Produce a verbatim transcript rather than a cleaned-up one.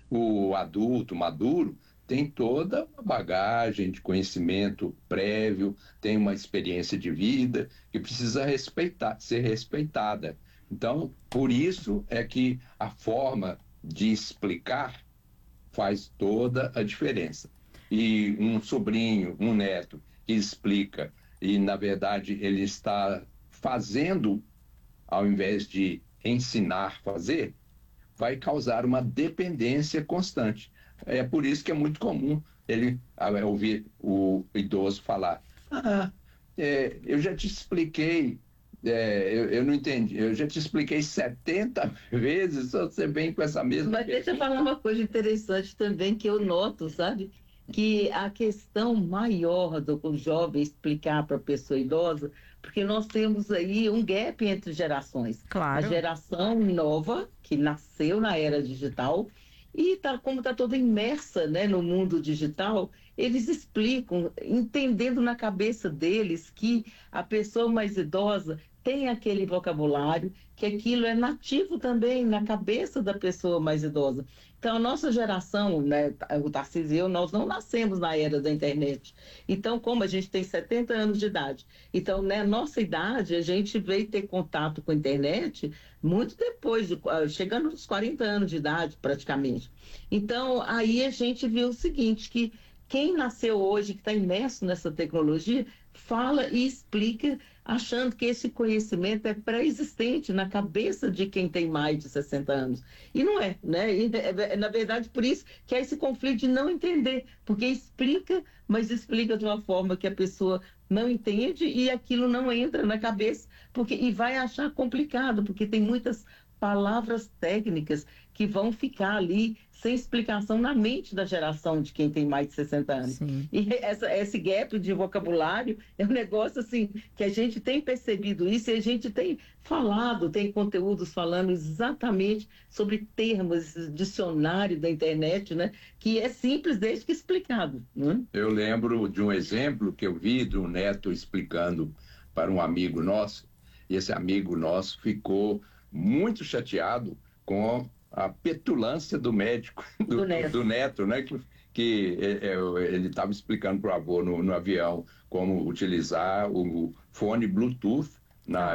O adulto maduro tem toda uma bagagem de conhecimento prévio, tem uma experiência de vida que precisa respeitar, ser respeitada. Então, por isso é que a forma de explicar faz toda a diferença. E um sobrinho, um neto que explica e, na verdade, ele está fazendo ao invés de ensinar a fazer, vai causar uma dependência constante. É por isso que é muito comum ele ouvir o idoso falar: ah, é, eu já te expliquei, é, eu, eu não entendi, eu já te expliquei setenta vezes, você vem com essa mesma Mas deixa eu falar uma coisa interessante também que eu noto, sabe? Que a questão maior do o jovem explicar para a pessoa idosa, porque nós temos aí um gap entre gerações. A Claro. geração nova, que nasceu na era digital, e tá, como está toda imersa, né, no mundo digital, eles explicam, entendendo na cabeça deles que a pessoa mais idosa tem aquele vocabulário, que aquilo é nativo também na cabeça da pessoa mais idosa. Então, a nossa geração, né, o Tarcísio e eu, nós não nascemos na era da internet. Então, como a gente tem setenta anos de idade, então, né, nossa idade, a gente veio ter contato com a internet muito depois, de, chegando aos quarenta anos de idade, praticamente. Então, aí a gente viu o seguinte, que quem nasceu hoje, que está imerso nessa tecnologia, fala e explica achando que esse conhecimento é pré-existente na cabeça de quem tem mais de sessenta anos. E não é, né? E é, é, na verdade, por isso que há esse conflito de não entender, porque explica, mas explica de uma forma que a pessoa não entende e aquilo não entra na cabeça, porque e vai achar complicado, porque tem muitas palavras técnicas que vão ficar ali sem explicação na mente da geração de quem tem mais de sessenta anos. Sim. E essa, esse gap de vocabulário é um negócio assim, que a gente tem percebido isso e a gente tem falado, tem conteúdos falando exatamente sobre termos, esse dicionário da internet, né? Que é simples desde que explicado, né? Eu lembro de um exemplo que eu vi do neto explicando para um amigo nosso, e esse amigo nosso ficou muito chateado com a petulância do médico, do, Do neto. do neto, né? Que, que é, é, ele estava explicando para o avô no, no avião como utilizar o fone Bluetooth na